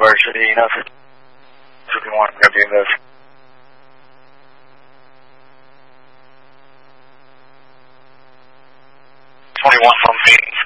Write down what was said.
University, you know, 51, I'm going to do this. 21 from Phoenix.